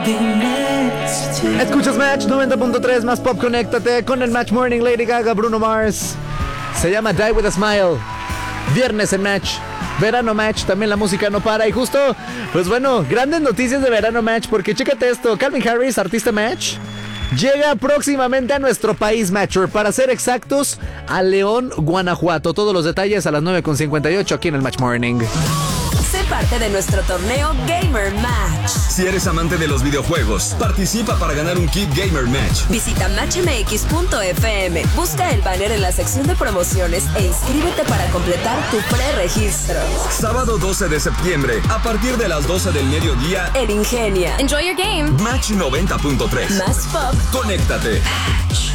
Escuchas Match 90.3 más pop. Conéctate con el Match Morning. Lady Gaga, Bruno Mars. Se llama Die With A Smile. Viernes en Match. Verano Match, también la música no para. Y justo, pues bueno, grandes noticias de Verano Match, porque chécate esto, Calvin Harris, artista Match, llega próximamente a nuestro país, Matcher, para ser exactos, a León, Guanajuato. Todos los detalles a las 9:58 aquí en el Match Morning. Sé parte de nuestro torneo Gamer Match. Si eres amante de los videojuegos, participa para ganar un kit Gamer Match. Visita matchmx.fm, busca el banner en la sección de promociones e inscríbete para completar tu preregistro. Sábado 12 de septiembre, a partir de las 12 del mediodía, en Ingenia. Enjoy your game. Match 90.3. Más pop. Conéctate.